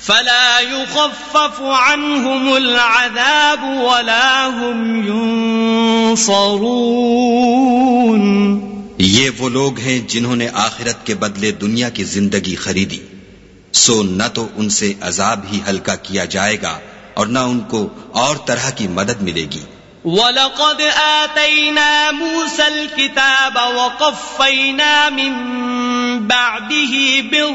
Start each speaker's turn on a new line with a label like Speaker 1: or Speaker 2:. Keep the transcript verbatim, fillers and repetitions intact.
Speaker 1: फला युखफ़्फ़फ़ु अन्हुमुल अज़ाब वला हुम युंसरून।
Speaker 2: ये वो लोग हैं जिन्होंने आखिरत के बदले दुनिया की जिंदगी खरीदी, सो न तो उनसे अजाब ही हल्का किया जाएगा और न उनको और तरह की मदद मिलेगी।
Speaker 1: वलक़द आतैना मूसल किताब वक़फ़्फ़ैना मिन बअदिही